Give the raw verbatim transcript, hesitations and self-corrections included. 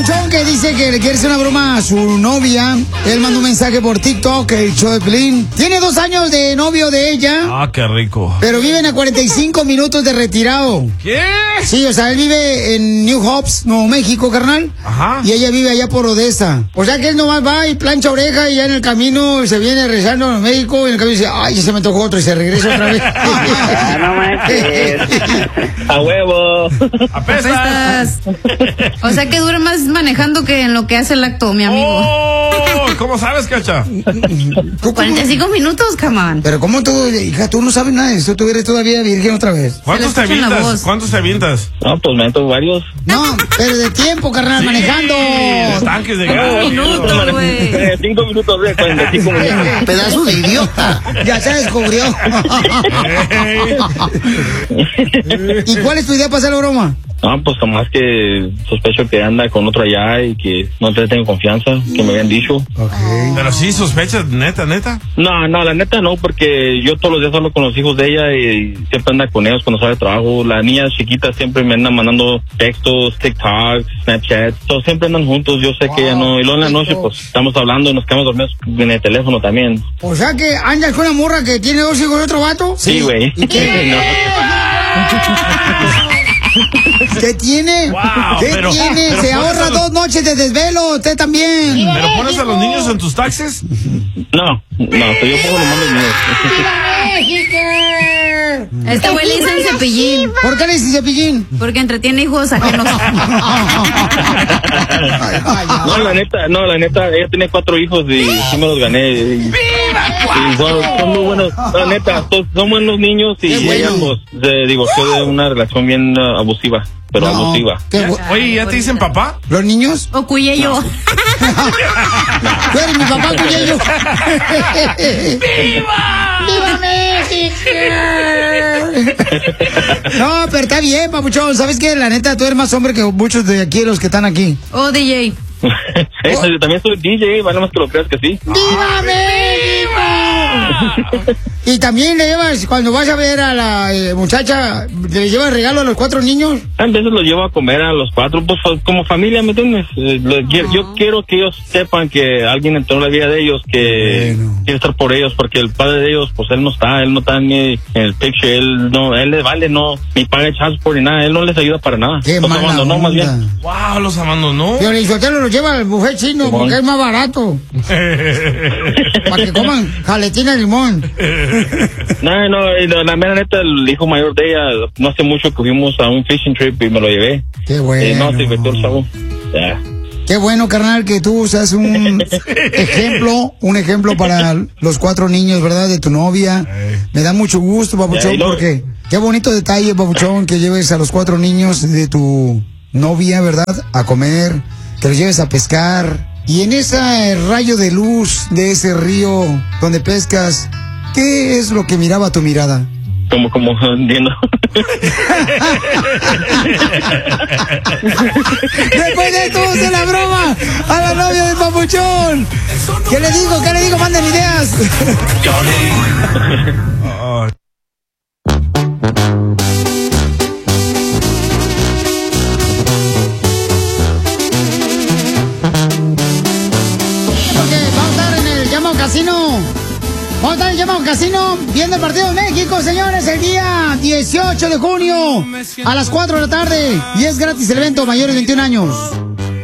papuchón que dice que le quiere hacer una broma a su novia. Él mandó un mensaje por TikTok, el show de Piolín. Tiene dos años de novio de ella. Ah, qué rico. Pero viven a cuarenta y cinco minutos de retirado. ¿Qué? Sí, o sea, él vive en New Hops, Nuevo México, carnal. Ajá. Y ella vive allá por Odessa. O sea que él nomás va y plancha oreja y ya en el camino se viene rezando a México y en el camino dice, ay, ya se me tocó otro y se regresa otra vez. Ah, no manches. A huevo. ¡Apestas! O sea que dura más manejando que en lo que hace el acto, mi amigo. Oh, ¿cómo sabes, Cacha? cuarenta y cinco minutos, camán. Pero ¿cómo tú, hija, tú no sabes nada de eso? Tú eres todavía virgen otra vez. ¿Cuántos te avientas? ¿Cuántos te avientas? No, pues me meto varios. No, pero de tiempo, carnal, Sí, manejando. los tanques de gas. minutos, güey. Eh, Cinco minutos de cuarenta y cinco minutos. Pedazo de idiota. Ya se descubrió. ¿Y cuál es tu idea para hacer la broma? No, pues nomás que sospecho que anda con otro allá y que no te tengo confianza, que me habían dicho. Okay. Pero sí, sospechas, neta, neta. No, no, la neta no, porque yo todos los días hablo con los hijos de ella y siempre anda con ellos cuando sale de trabajo. La niña chiquita siempre me anda mandando textos, TikToks, Snapchat, todos siempre andan juntos. Yo sé Wow, que ella no, y luego en la noche pues estamos hablando y nos quedamos dormidos en el teléfono también. O sea que andas con una morra que tiene dos hijos de otro vato. Sí, güey. ¿Y qué? No. ¿Qué tiene? Wow, ¿Qué pero- tiene? pero Se pones ahorra a los- dos noches de desvelo, usted también. ¿Pero pones a los niños en tus taxis? No, no, pues yo pongo los mandos míos. Este güey le dicen cepillín. ¿Por qué le dices cepillín? Porque entretiene hijos ajenos. No, la neta, no, la neta, ella tiene cuatro hijos y sí me los gané. Y, y son, son muy buenos, la neta, son, son buenos niños y Qué bueno. ella pues se divorció de una relación bien uh, abusiva, pero No, abusiva. qué bu- Oye, ¿ya te dicen papá? ¿Los niños? O cuyello. Tú eres mi papá, Cuyello. ¡Viva! ¡Viva México! No, pero está bien, papuchón. ¿Sabes qué? La neta, tú eres más hombre que muchos de aquí, los que están aquí. O D J. Eh, yo también soy D J, vale más que lo creas que sí. ¡Viva México! Y también le llevas, cuando vas a ver a la eh, muchacha, ¿le llevas regalo a los cuatro niños? A veces los llevo a comer a los cuatro, pues fa- como familia, ¿me entiendes? Eh, lo- yo, yo quiero que ellos sepan que alguien entró en la vida de ellos, que Bueno. quiere estar por ellos, porque el padre de ellos, pues él no está, él no está ni en el picture, él no, él les vale, no, ni paga el child support ni nada, él no les ayuda para nada. ¡Qué Los mala abandonó más bien. onda! Wow, los abandonó. Pero el Sotelo los lleva al buffet chino Simón. porque es más barato. Para que coman jaletina de limón. No, no, y la, la mera neta, el hijo mayor de ella, no hace mucho que fuimos a un fishing trip y me lo llevé. Qué Y bueno. no, se divirtió el chavo. Ya. Qué bueno, carnal, que tú seas un ejemplo, un ejemplo para los cuatro niños, ¿verdad? De tu novia. Me da mucho gusto, Ya, papuchón, y luego- porque qué bonito detalle, papuchón, que lleves a los cuatro niños de tu novia, ¿verdad? A comer, que los lleves a pescar. Y en ese rayo de luz de ese río donde pescas, ¿qué es lo que miraba tu mirada? Como, como, entiendo. Después de esto, de la broma a la novia del papuchón. ¿Qué le digo? ¿Qué le digo? Manden ideas. Ah, Porque vamos a estar en el llamado casino. Vamos a estar en el llamado casino viendo el partido de México, señores, el día dieciocho de junio a las cuatro de la tarde. Y es gratis el evento, mayores de veintiún años.